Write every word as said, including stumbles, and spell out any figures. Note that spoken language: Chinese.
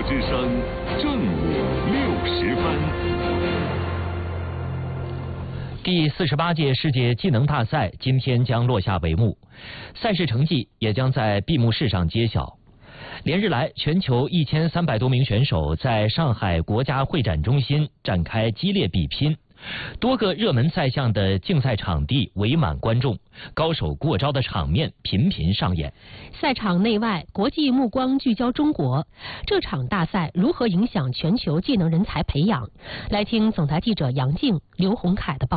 之声正午六时分。 第四十八届世界技能大赛今天将落下帷幕，赛事成绩也将在闭幕式上揭晓。连日来，全球一千三百多名选手在上海国家会展中心展开激烈比拼，多个热门赛项的竞赛场地围满观众，高手过招的场面频频上演。 赛场内外，国际目光聚焦中国，这场大赛如何影响全球技能人才培养？来听总台记者杨静、刘洪凯的报道。